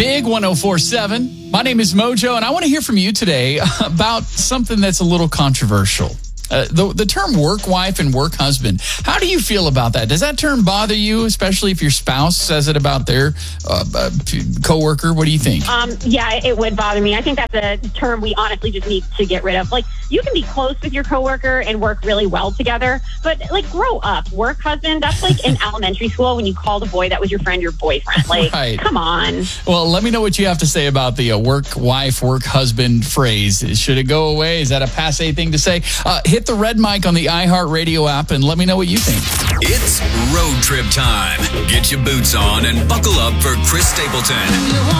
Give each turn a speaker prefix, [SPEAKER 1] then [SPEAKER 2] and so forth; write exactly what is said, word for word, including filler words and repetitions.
[SPEAKER 1] Big one oh four seven. My name is Mojo, and I want to hear from you today about something that's a little controversial. Uh, the, the term work wife and work husband. How do you feel about that? Does that term bother you, especially if your spouse says it about their uh, uh, coworker? What do you think?
[SPEAKER 2] Um, yeah, it would bother me. I think that's a term we honestly just need to get rid of. Like, you can be close with your coworker and work really well together, but like, grow up. Work husband, that's like in elementary school when you called a boy that was your friend your boyfriend. Like,
[SPEAKER 1] right.
[SPEAKER 2] Come on.
[SPEAKER 1] Well, let me know what you have to say about the uh, work wife, work husband phrase. Should it go away? Is that a passé thing to say? Uh, hit the red mic on the iHeartRadio app and let me know what you think.
[SPEAKER 3] It's road trip time. Get your boots on and buckle up for Chris Stapleton.